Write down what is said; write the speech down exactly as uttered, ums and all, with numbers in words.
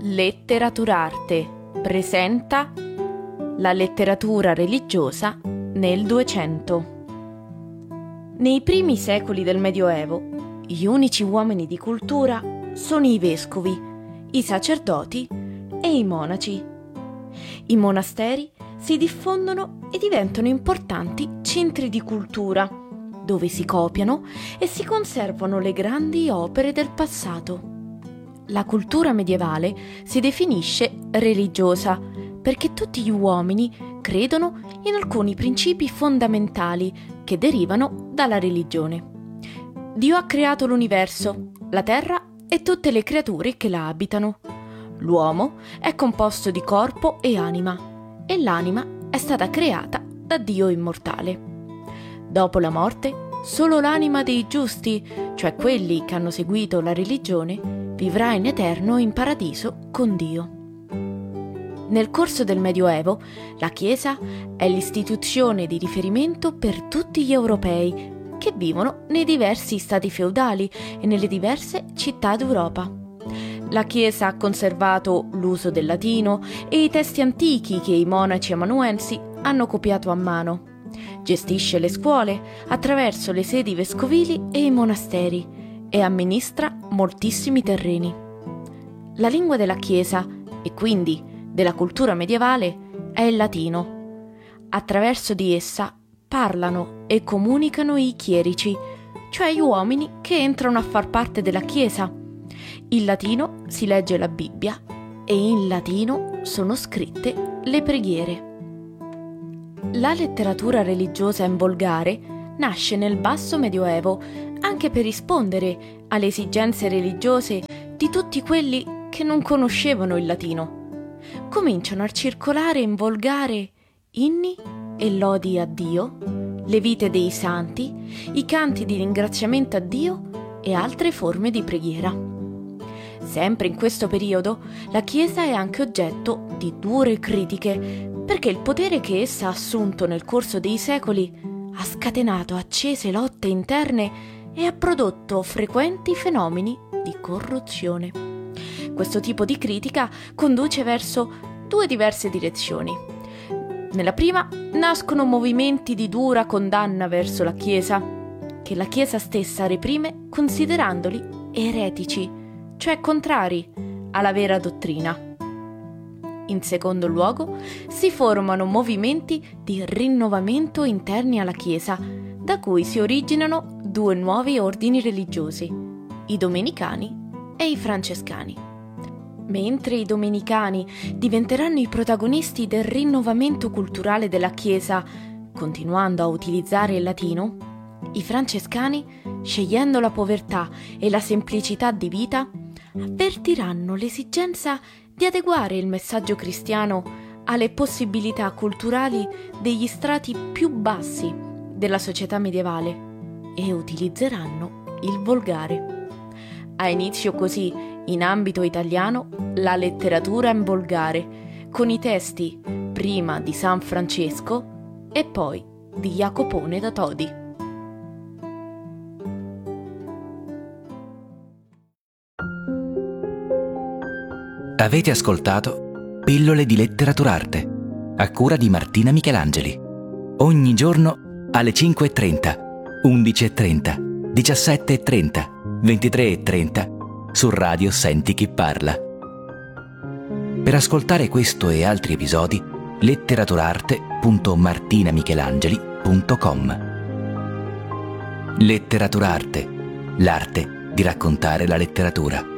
Letteraturarte presenta la letteratura religiosa nel Duecento. Nei primi secoli del Medioevo, gli unici uomini di cultura sono i vescovi, i sacerdoti e i monaci. I monasteri si diffondono e diventano importanti centri di cultura, dove si copiano e si conservano le grandi opere del passato. La cultura medievale si definisce religiosa perché tutti gli uomini credono in alcuni principi fondamentali che derivano dalla religione. Dio ha creato l'universo, la terra e tutte le creature che la abitano. L'uomo è composto di corpo e anima e l'anima è stata creata da Dio immortale. Dopo la morte, solo l'anima dei giusti, cioè quelli che hanno seguito la religione, vivrà in eterno in paradiso con Dio. Nel corso del Medioevo, la Chiesa è l'istituzione di riferimento per tutti gli europei che vivono nei diversi stati feudali e nelle diverse città d'Europa. La Chiesa ha conservato l'uso del latino e i testi antichi che i monaci amanuensi hanno copiato a mano. Gestisce le scuole attraverso le sedi vescovili e i monasteri e amministra moltissimi terreni. La lingua della Chiesa, e quindi della cultura medievale, è il latino. Attraverso di essa parlano e comunicano i chierici, cioè gli uomini che entrano a far parte della Chiesa. In latino si legge la Bibbia e in latino sono scritte le preghiere. La letteratura religiosa in volgare nasce nel Basso Medioevo anche per rispondere alle esigenze religiose di tutti quelli che non conoscevano il latino. Cominciano a circolare in volgare inni e lodi a Dio, le vite dei santi, i canti di ringraziamento a Dio e altre forme di preghiera. Sempre in questo periodo, la Chiesa è anche oggetto di dure critiche, perché il potere che essa ha assunto nel corso dei secoli ha scatenato accese lotte interne e ha prodotto frequenti fenomeni di corruzione. Questo tipo di critica conduce verso due diverse direzioni. Nella prima nascono movimenti di dura condanna verso la Chiesa, che la Chiesa stessa reprime considerandoli eretici, cioè contrari alla vera dottrina. In secondo luogo, si formano movimenti di rinnovamento interni alla Chiesa, da cui si originano due nuovi ordini religiosi, i Domenicani e i Francescani. Mentre i Domenicani diventeranno i protagonisti del rinnovamento culturale della Chiesa, continuando a utilizzare il latino, i Francescani, scegliendo la povertà e la semplicità di vita, avvertiranno l'esigenza di adeguare il messaggio cristiano alle possibilità culturali degli strati più bassi della società medievale e utilizzeranno il volgare. Ha inizio così, in ambito italiano, la letteratura in volgare, con i testi prima di San Francesco e poi di Jacopone da Todi. Avete ascoltato Pillole di Letteraturarte, a cura di Martina Michelangeli. Ogni giorno alle cinque e trenta, undici e trenta, diciassette e trenta, ventitré e trenta su Radio Senti Chi Parla. Per ascoltare questo e altri episodi, letteraturarte punto martinamichelangeli punto com. Letteraturarte, l'arte di raccontare la letteratura.